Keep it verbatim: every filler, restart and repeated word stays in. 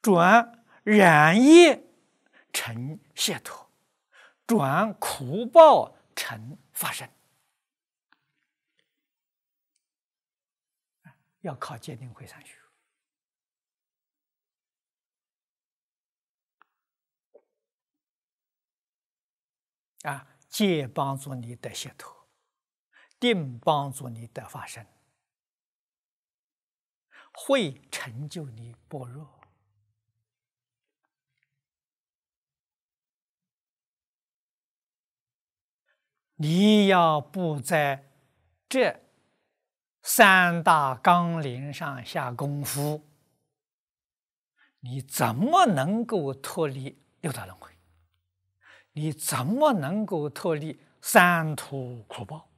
转染业成解脱，转苦报成法身。要靠戒定慧三学啊！戒帮助你得解脱，定帮助你得法身，慧成就你般若。你要不在这三大纲领上下功夫，你怎么能够脱离六道轮回？你怎么能够脱离三途苦报？